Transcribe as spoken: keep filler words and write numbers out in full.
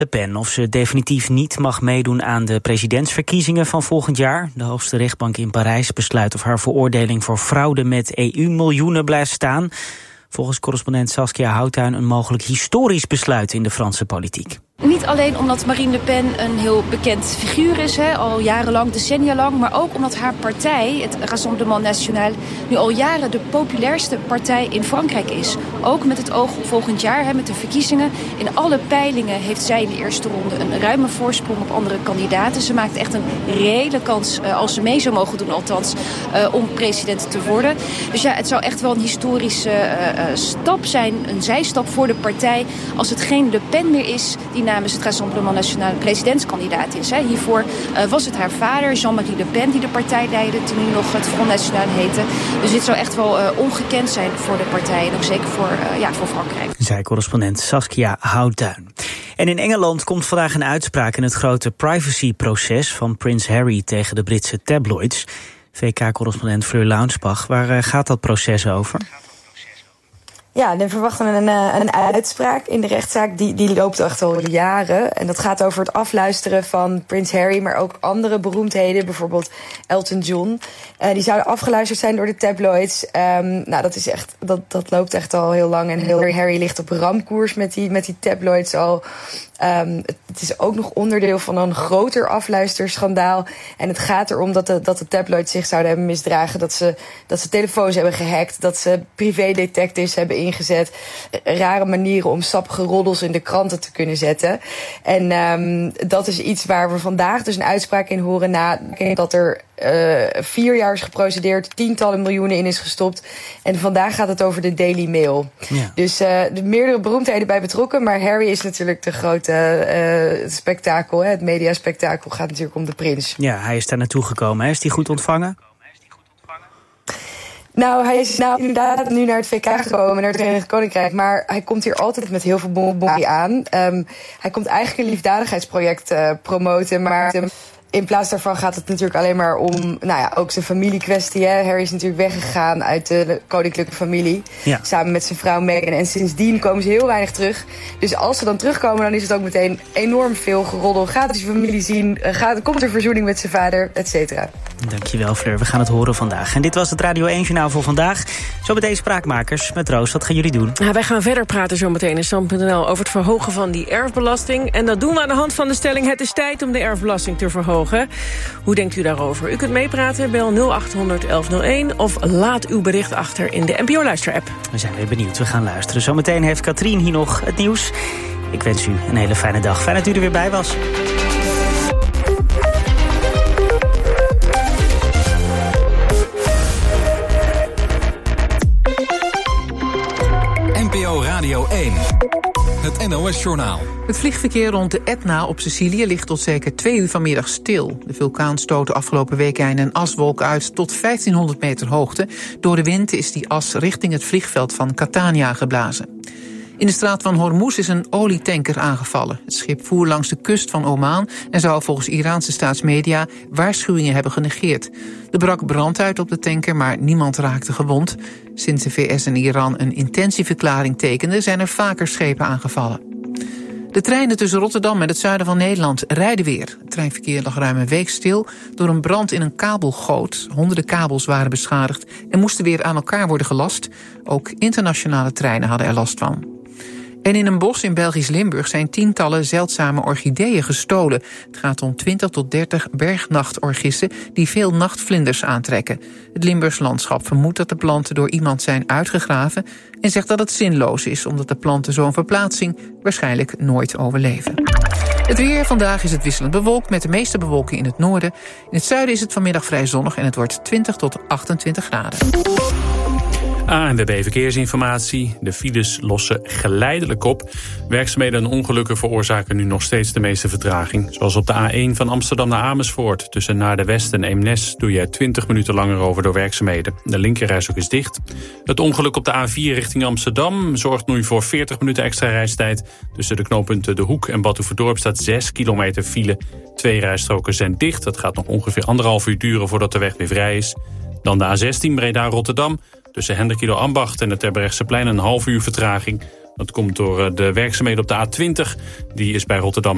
Le Pen of ze definitief niet mag meedoen aan de presidentsverkiezingen van volgend jaar. De hoogste rechtbank in Parijs besluit of haar veroordeling voor fraude met E U-miljoenen blijft staan. Volgens correspondent Saskia Houtuin een mogelijk historisch besluit in de Franse politiek. Niet alleen omdat Marine Le Pen een heel bekend figuur is, hè, al jarenlang, decennia lang, maar ook omdat haar partij, het Rassemblement National, nu al jaren de populairste partij in Frankrijk is. Ook met het oog op volgend jaar, hè, met de verkiezingen. In alle peilingen heeft zij in de eerste ronde een ruime voorsprong op andere kandidaten. Ze maakt echt een reële kans, uh, als ze mee zou mogen doen althans, uh, om president te worden. Dus ja, het zou echt wel een historische uh, uh, stap zijn, een zijstap voor de partij, als het geen Le Pen meer is die namens het Rassemblement National presidentskandidaat is. Hè. Hiervoor uh, was het haar vader, Jean-Marie Le Pen, die de partij leidde, toen nu nog het Front National heette. Dus dit zou echt wel uh, ongekend zijn voor de partij en ook zeker voor, uh, ja, voor Frankrijk. Zei correspondent Saskia Houtuin. En in Engeland komt vandaag een uitspraak in het grote privacyproces van Prins Harry tegen de Britse tabloids. V K-correspondent Fleur Launsbach, waar uh, gaat dat proces over? Ja, we verwachten een, een uitspraak in de rechtszaak. Die, die loopt echt al jaren. En dat gaat over het afluisteren van Prins Harry, maar ook andere beroemdheden, bijvoorbeeld Elton John. Uh, die zouden afgeluisterd zijn door de tabloids. Um, nou, dat is echt, dat, dat loopt echt al heel lang. En heel, Harry ligt op ramkoers met die, met die tabloids al. Um, het is ook nog onderdeel van een groter afluisterschandaal. En het gaat erom dat de, dat de tabloids zich zouden hebben misdragen. Dat ze, dat ze telefoons hebben gehackt. Dat ze privédetectives hebben ingezet. Rare manieren om sappige roddels in de kranten te kunnen zetten. En um, dat is iets waar we vandaag dus een uitspraak in horen na dat er uh, vier jaar is geprocedeerd, tientallen miljoenen in is gestopt. En vandaag gaat het over de Daily Mail. Ja. Dus uh, de meerdere beroemdheden bij betrokken, maar Harry is natuurlijk de grote uh, spektakel. Hè. Het mediaspektakel gaat natuurlijk om de prins. Ja, hij is daar naartoe gekomen. Hè? Is hij goed ontvangen? Nou, hij is nou inderdaad nu naar het V K gekomen, naar het Verenigd Koninkrijk. Maar hij komt hier altijd met heel veel bonbon aan. Um, hij komt eigenlijk een liefdadigheidsproject uh, promoten, maar um, in plaats daarvan gaat het natuurlijk alleen maar om, nou ja, ook zijn familiekwestie. Hè. Harry is natuurlijk weggegaan uit de koninklijke familie. Ja. Samen met zijn vrouw Meghan. En sindsdien komen ze heel weinig terug. Dus als ze dan terugkomen, dan is het ook meteen enorm veel geroddel. Gaat hij zijn familie zien? Gaat, komt er verzoening met zijn vader? Et cetera. Dankjewel, Fleur. We gaan het horen vandaag. En dit was het Radio één Journaal voor vandaag. Zo meteen Spraakmakers met Roos. Wat gaan jullie doen? Ja, wij gaan verder praten zo meteen in stand punt n l over het verhogen van die erfbelasting. En dat doen we aan de hand van de stelling: het is tijd om de erfbelasting te verhogen. Hoe denkt u daarover? U kunt meepraten, bel nul acht honderd elf nul één of laat uw bericht achter in de N P O-luisterapp. We zijn weer benieuwd, we gaan luisteren. Zometeen heeft Katrien hier nog het nieuws. Ik wens u een hele fijne dag. Fijn dat u er weer bij was. N P O Radio één. Het N O S-journaal. Het vliegverkeer rond de Etna op Sicilië ligt tot zeker twee uur vanmiddag stil. De vulkaan stootte afgelopen weekend een aswolk uit tot vijftienhonderd meter hoogte. Door de wind is die as richting het vliegveld van Catania geblazen. In de straat van Hormuz is een olietanker aangevallen. Het schip voer langs de kust van Oman en zou volgens Iraanse staatsmedia waarschuwingen hebben genegeerd. Er brak brand uit op de tanker, maar niemand raakte gewond. Sinds de V S en Iran een intentieverklaring tekenden, zijn er vaker schepen aangevallen. De treinen tussen Rotterdam en het zuiden van Nederland rijden weer. Het treinverkeer lag ruim een week stil door een brand in een kabelgoot. Honderden kabels waren beschadigd en moesten weer aan elkaar worden gelast. Ook internationale treinen hadden er last van. En in een bos in Belgisch Limburg zijn tientallen zeldzame orchideeën gestolen. Het gaat om twintig tot dertig bergnachtorchissen die veel nachtvlinders aantrekken. Het Limburgs landschap vermoedt dat de planten door iemand zijn uitgegraven en zegt dat het zinloos is, omdat de planten zo'n verplaatsing waarschijnlijk nooit overleven. Het weer: vandaag is het wisselend bewolkt met de meeste bewolking in het noorden. In het zuiden is het vanmiddag vrij zonnig en het wordt twintig tot achtentwintig graden. A N W B Verkeersinformatie. De files lossen geleidelijk op. Werkzaamheden en ongelukken veroorzaken nu nog steeds de meeste vertraging. Zoals op de A één van Amsterdam naar Amersfoort. Tussen Naarden-West en Eemnes doe je twintig minuten langer over door werkzaamheden. De linkerrijstrook is dicht. Het ongeluk op de A vier richting Amsterdam zorgt nu voor veertig minuten extra reistijd. Tussen de knooppunten De Hoek en Badhoevedorp staat zes kilometer file. Twee rijstroken zijn dicht. Dat gaat nog ongeveer anderhalf uur duren voordat de weg weer vrij is. Dan de A zestien Breda-Rotterdam. Tussen Hendrikido-Ambacht en het Terbrechtseplein een half uur vertraging. Dat komt door de werkzaamheden op de A twintig. Die is bij Rotterdam